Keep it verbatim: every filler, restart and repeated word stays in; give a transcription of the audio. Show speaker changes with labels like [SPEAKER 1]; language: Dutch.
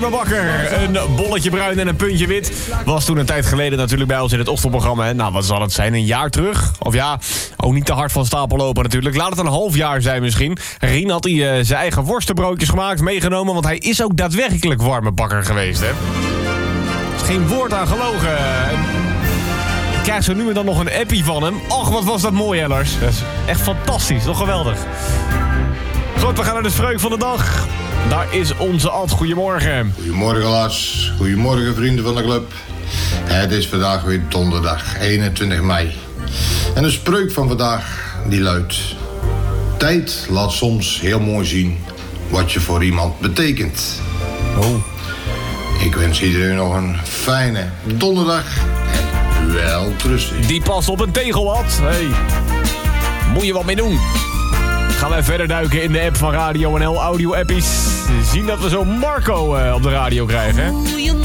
[SPEAKER 1] Bakker, een bolletje bruin en een puntje wit. Was toen een tijd geleden natuurlijk bij ons in het ochtendprogramma. Hè? Nou, wat zal het zijn? Een jaar terug? Of ja, ook niet te hard van stapel lopen natuurlijk. Laat het een half jaar zijn misschien. Rien had hij uh, zijn eigen worstenbroodjes gemaakt, meegenomen. Want hij is ook daadwerkelijk warme bakker geweest, hè? Er is geen woord aan gelogen. Ik krijg zo nu en dan nog een appie van hem. Och, wat was dat mooi, Ellers. Dat is echt fantastisch, toch geweldig. Goed, we gaan naar de spreuk van de dag. Daar is onze Ad. Goedemorgen.
[SPEAKER 2] Goedemorgen Lars. Goedemorgen vrienden van de club. Het is vandaag weer donderdag, eenentwintig mei. En de spreuk van vandaag die luidt: tijd laat soms heel mooi zien wat je voor iemand betekent.
[SPEAKER 1] Oh.
[SPEAKER 2] Ik wens iedereen nog een fijne donderdag en welterusten.
[SPEAKER 1] Die past op een tegel, Ad. Hey. Moet je wat mee doen. Gaan wij verder duiken in de app van Radio N L, audio-appies. Zien dat we zo Marco uh, op de radio krijgen, hè?